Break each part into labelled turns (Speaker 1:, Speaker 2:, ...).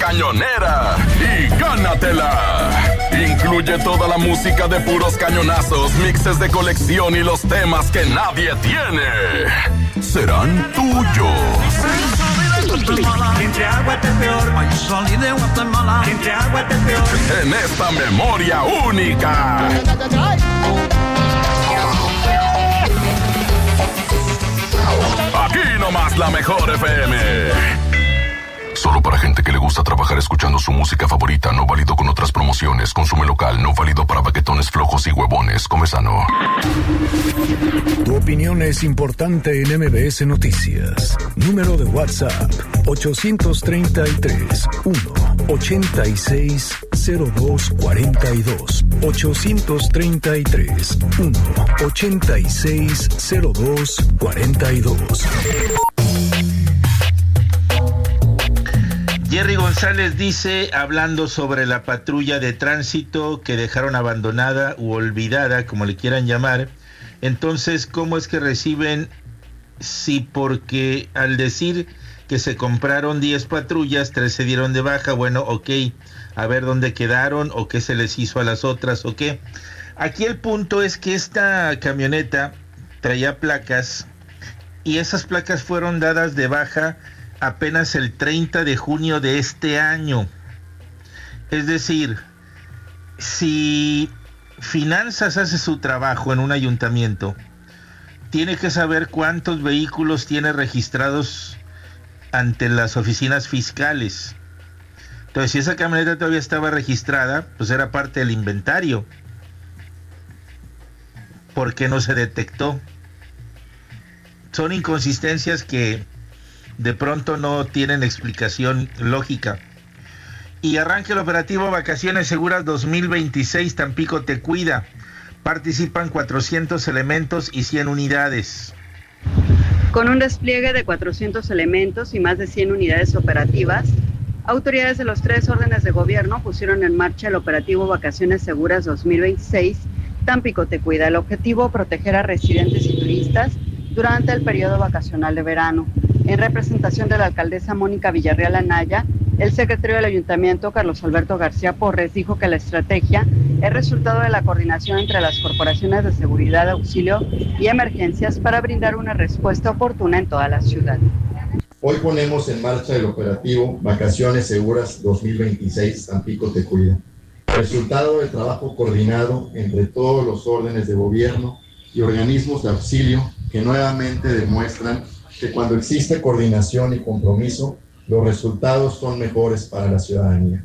Speaker 1: cañonera y gánatela. Incluye toda la música de puros cañonazos, mixes de colección y los temas que nadie tiene. Serán tuyos. En esta memoria única. Aquí nomás la mejor FM. Solo para gente que le gusta trabajar escuchando su música favorita, no válido con otras promociones. Consume local, no válido para baquetones flojos y huevones. Come sano.
Speaker 2: Tu opinión es importante en MBS Noticias. Número de WhatsApp 833-186-0242. 833-186-0242.
Speaker 3: Jerry González dice, hablando sobre la patrulla de tránsito que dejaron abandonada u olvidada, como le quieran llamar, entonces, ¿cómo es que reciben? Si porque al decir que se compraron 10 patrullas, 3 se dieron de baja, bueno, ok, a ver dónde quedaron o qué se les hizo a las otras o qué. Aquí el punto es que esta camioneta traía placas y esas placas fueron dadas de baja apenas el 30 de junio de este año. Es decir, si Finanzas hace su trabajo en un ayuntamiento, tiene que saber cuántos vehículos tiene registrados ante las oficinas fiscales. Entonces, si esa camioneta todavía estaba registrada, pues era parte del inventario. ¿Por qué no se detectó? Son inconsistencias que de pronto no tienen explicación lógica. Y arranca el operativo Vacaciones Seguras 2026, Tampico te cuida. Participan 400 elementos y 100 unidades.
Speaker 4: Con un despliegue de 400 elementos y más de 100 unidades operativas, autoridades de los 3 órdenes de gobierno pusieron en marcha el operativo Vacaciones Seguras 2026, Tampico te cuida. El objetivo, proteger a residentes y turistas durante el periodo vacacional de verano. En representación de la alcaldesa Mónica Villarreal Anaya, el secretario del Ayuntamiento, Carlos Alberto García Porres, dijo que la estrategia es resultado de la coordinación entre las corporaciones de seguridad, auxilio y emergencias para brindar una respuesta oportuna en toda la ciudad.
Speaker 5: Hoy ponemos en marcha el operativo Vacaciones Seguras 2026, Tampico te cuida. Resultado del trabajo coordinado entre todos los órdenes de gobierno y organismos de auxilio que nuevamente demuestran que cuando existe coordinación y compromiso, los resultados son mejores para la ciudadanía.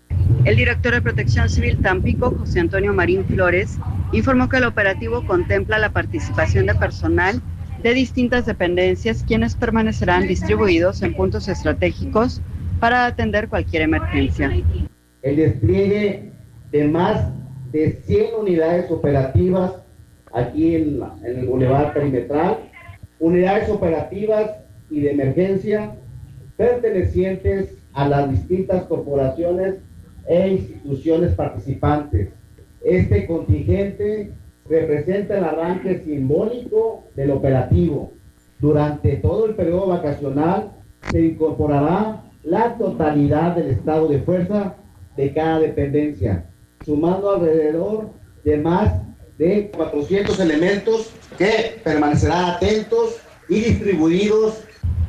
Speaker 4: El director de Protección Civil Tampico, José Antonio Marín Flores, informó que el operativo contempla la participación de personal de distintas dependencias, quienes permanecerán distribuidos en puntos estratégicos para atender cualquier emergencia.
Speaker 6: El despliegue de más de 100 unidades operativas aquí en el Boulevard Perimetral, unidades operativas y de emergencia pertenecientes a las distintas corporaciones e instituciones participantes. Este contingente representa el arranque simbólico del operativo. Durante todo el periodo vacacional se incorporará la totalidad del estado de fuerza de cada dependencia, sumando alrededor de más de 400 elementos que permanecerán atentos y distribuidos.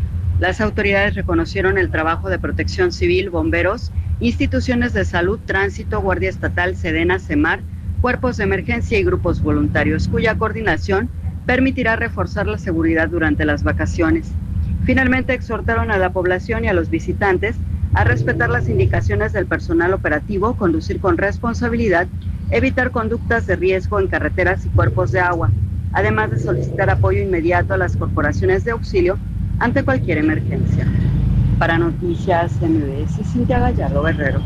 Speaker 4: Las autoridades reconocieron el trabajo de Protección Civil, bomberos, instituciones de salud, tránsito, Guardia Estatal, Sedena, CEMAR, cuerpos de emergencia y grupos voluntarios, cuya coordinación permitirá reforzar la seguridad durante las vacaciones. Finalmente, exhortaron a la población y a los visitantes a respetar las indicaciones del personal operativo, conducir con responsabilidad, evitar conductas de riesgo en carreteras y cuerpos de agua, además de solicitar apoyo inmediato a las corporaciones de auxilio ante cualquier emergencia. Para Noticias MBS, Cintia Gallardo Guerrero.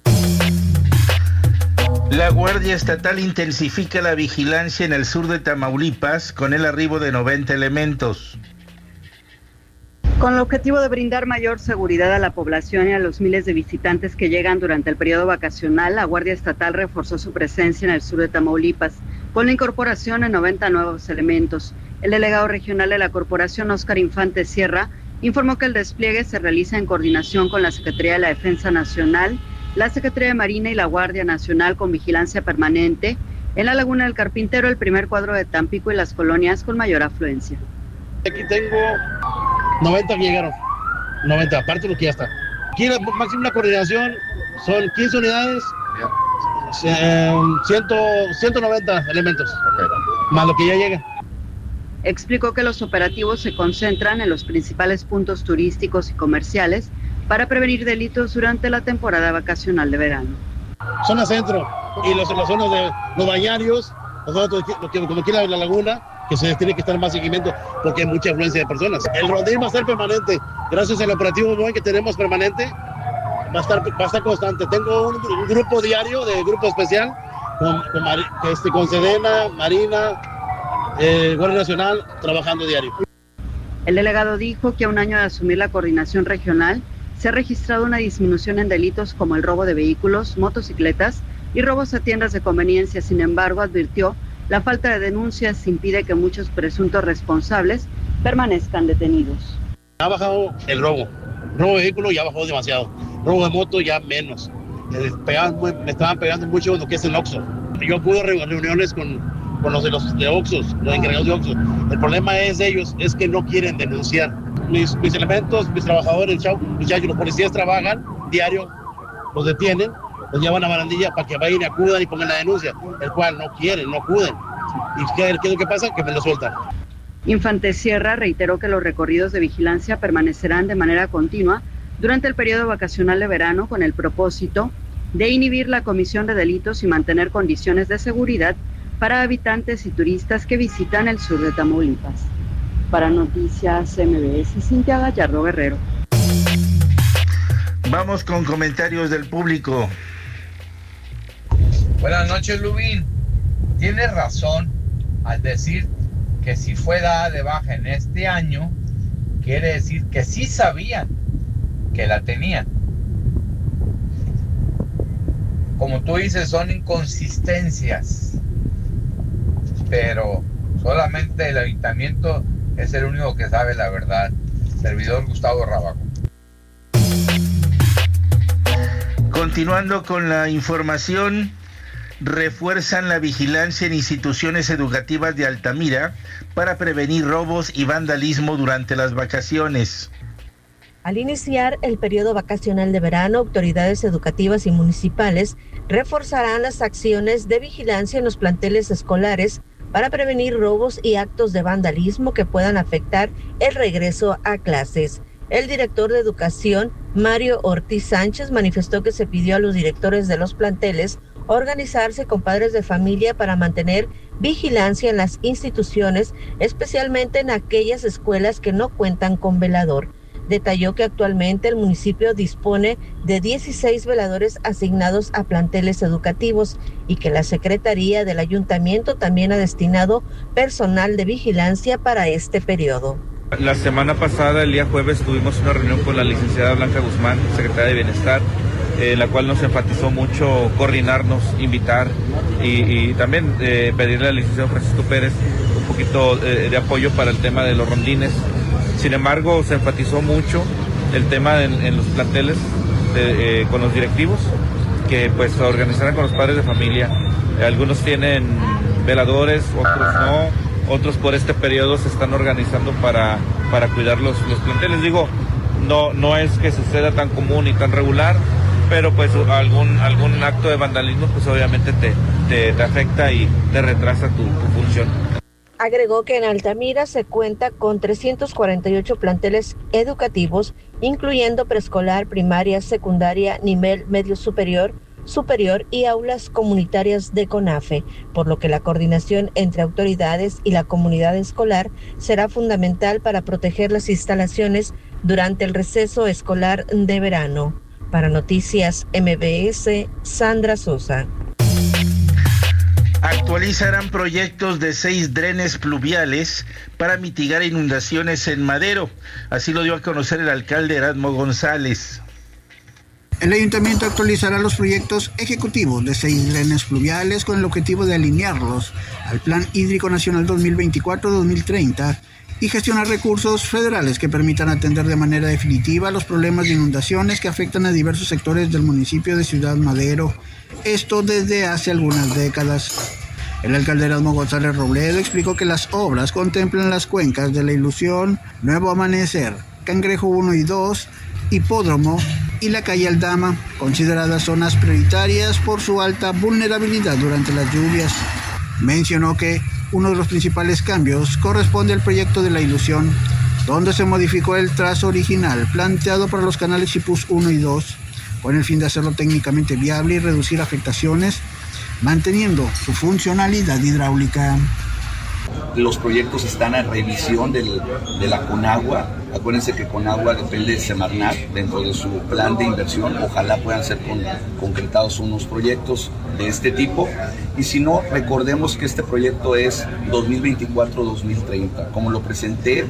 Speaker 3: La Guardia Estatal intensifica la vigilancia en el sur de Tamaulipas con el arribo de 90 elementos.
Speaker 4: Con el objetivo de brindar mayor seguridad a la población y a los miles de visitantes que llegan durante el periodo vacacional, la Guardia Estatal reforzó su presencia en el sur de Tamaulipas con la incorporación de 90 nuevos elementos. El delegado regional de la corporación, Óscar Infante Sierra, Informó que el despliegue se realiza en coordinación con la Secretaría de la Defensa Nacional, la Secretaría de Marina y la Guardia Nacional con vigilancia permanente en la Laguna del Carpintero, el primer cuadro de Tampico y las colonias con mayor afluencia.
Speaker 7: Aquí tengo 90 que llegaron, 90, aparte de lo que ya está. Aquí la máxima coordinación son 15 unidades, 190 elementos, más lo que ya llega.
Speaker 4: Explicó que los operativos se concentran en los principales puntos turísticos y comerciales para prevenir delitos durante la temporada vacacional de verano.
Speaker 7: Zona centro y las zonas de los bañarios, como quiera la laguna, que se tiene que estar más seguimiento porque hay mucha afluencia de personas. El rondín va a ser permanente, gracias al operativo móvil que tenemos permanente, va a estar constante. Tengo un grupo diario, de grupo especial, con Sedena, Marina, Guardia Nacional, trabajando diario.
Speaker 4: El delegado dijo que a un año de asumir la coordinación regional, se ha registrado una disminución en delitos como el robo de vehículos, motocicletas y robos a tiendas de conveniencia. Sin embargo, advirtió, la falta de denuncias impide que muchos presuntos responsables permanezcan detenidos.
Speaker 7: Ha bajado el robo de vehículos ya bajó demasiado, robo de moto ya menos. Me estaban pegando mucho lo que es el Oxxo. Yo acudo a reuniones con los de Oxxos, los encargados de Oxxo. El problema es de ellos, es que no quieren denunciar. Mis elementos, mis trabajadores, muchachos, los policías trabajan diario, los detienen, los llevan a barandilla para que vayan y acudan y pongan la denuncia, el cual no quieren, no acuden. ¿Y qué es lo que pasa? Que me lo sueltan.
Speaker 4: Infante Sierra reiteró que los recorridos de vigilancia permanecerán de manera continua durante el periodo vacacional de verano con el propósito de inhibir la comisión de delitos y mantener condiciones de seguridad para habitantes y turistas que visitan el sur de Tamaulipas. Para Noticias MBS, Cintia Gallardo Guerrero.
Speaker 3: Vamos con comentarios del público.
Speaker 8: Buenas noches, Lubín. Tienes razón al decir que si fue dada de baja en este año, quiere decir que sí sabían que la tenían. Como tú dices, son inconsistencias, pero solamente el ayuntamiento es el único que sabe la verdad. Servidor Gustavo Rábago.
Speaker 3: Continuando con la información, refuerzan la vigilancia en instituciones educativas de Altamira para prevenir robos y vandalismo durante las vacaciones.
Speaker 9: Al iniciar el periodo vacacional de verano, autoridades educativas y municipales reforzarán las acciones de vigilancia en los planteles escolares para prevenir robos y actos de vandalismo que puedan afectar el regreso a clases. El director de Educación, Mario Ortiz Sánchez, manifestó que se pidió a los directores de los planteles organizarse con padres de familia para mantener vigilancia en las instituciones, especialmente en aquellas escuelas que no cuentan con velador. Detalló que actualmente el municipio dispone de 16 veladores asignados a planteles educativos y que la Secretaría del Ayuntamiento también ha destinado personal de vigilancia para este periodo.
Speaker 10: La semana pasada, el día jueves, tuvimos una reunión con la licenciada Blanca Guzmán, secretaria de Bienestar, la cual nos enfatizó mucho coordinarnos, invitar y también pedirle al licenciado Francisco Pérez un poquito de apoyo para el tema de los rondines. Sin embargo, se enfatizó mucho el tema en los planteles con los directivos, que pues se organizaran con los padres de familia. Algunos tienen veladores, otros no, otros por este periodo se están organizando para cuidar los planteles. Digo, no es que suceda tan común y tan regular, pero pues algún acto de vandalismo pues obviamente te afecta y te retrasa tu función.
Speaker 9: Agregó que en Altamira se cuenta con 348 planteles educativos, incluyendo preescolar, primaria, secundaria, nivel medio superior y aulas comunitarias de CONAFE, por lo que la coordinación entre autoridades y la comunidad escolar será fundamental para proteger las instalaciones durante el receso escolar de verano. Para Noticias MBS, Sandra Sosa.
Speaker 3: Actualizarán proyectos de 6 drenes pluviales para mitigar inundaciones en Madero. Así lo dio a conocer el alcalde Erasmo González.
Speaker 11: El ayuntamiento actualizará los proyectos ejecutivos de 6 drenes pluviales con el objetivo de alinearlos al Plan Hídrico Nacional 2024-2030 y gestionar recursos federales que permitan atender de manera definitiva los problemas de inundaciones que afectan a diversos sectores del municipio de Ciudad Madero, esto desde hace algunas décadas. El alcalde Erasmo González Robledo explicó que las obras contemplan las cuencas de La Ilusión, Nuevo Amanecer, Cangrejo 1 y 2, Hipódromo y la calle Aldama, consideradas zonas prioritarias por su alta vulnerabilidad durante las lluvias. Mencionó que uno de los principales cambios corresponde al proyecto de La Ilusión, donde se modificó el trazo original planteado para los canales Chipús 1 y 2, con el fin de hacerlo técnicamente viable y reducir afectaciones, manteniendo su funcionalidad hidráulica.
Speaker 12: Los proyectos están a revisión de la Conagua. Acuérdense que Conagua depende de Semarnat dentro de su plan de inversión. Ojalá puedan ser concretados unos proyectos de este tipo. Y si no, recordemos que este proyecto es 2024-2030. Como lo presenté,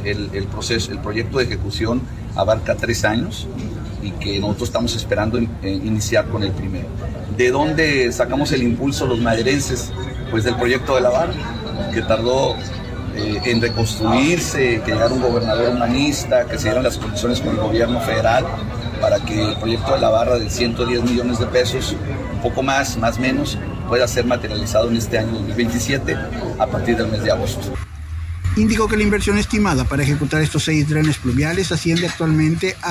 Speaker 12: el proyecto de ejecución abarca 3 años y que nosotros estamos esperando iniciar con el primero. ¿De dónde sacamos el impulso los maderenses? Pues del proyecto de la Barra, que tardó en reconstruirse, que llegara un gobernador humanista, que se dieran las condiciones con el gobierno federal para que el proyecto de la Barra de 110 millones de pesos, un poco más menos, pueda ser materializado en este año 2027 a partir del mes de agosto.
Speaker 11: Indicó que la inversión estimada para ejecutar estos 6 drenes pluviales asciende actualmente a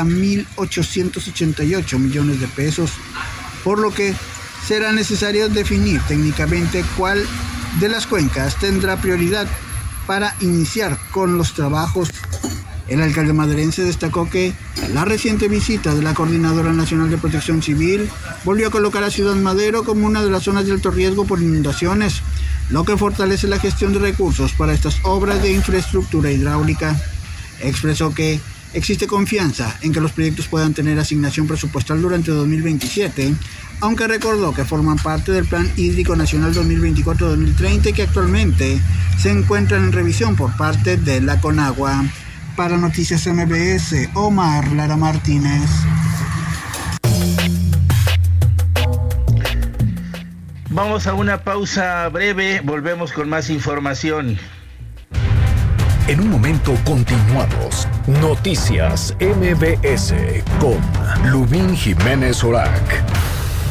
Speaker 11: 1.888 millones de pesos, por lo que será necesario definir técnicamente cuál de las cuencas tendrá prioridad para iniciar con los trabajos. El alcalde maderense destacó que la reciente visita de la Coordinadora Nacional de Protección Civil volvió a colocar a Ciudad Madero como una de las zonas de alto riesgo por inundaciones, lo que fortalece la gestión de recursos para estas obras de infraestructura hidráulica. Expresó que existe confianza en que los proyectos puedan tener asignación presupuestal durante 2027, aunque recordó que forman parte del Plan Hídrico Nacional 2024-2030 y que actualmente se encuentran en revisión por parte de la Conagua. Para Noticias MBS, Omar Lara Martínez.
Speaker 3: Vamos a una pausa breve, volvemos con más información.
Speaker 2: En un momento continuamos. Noticias MBS con Lubín Jiménez Orac.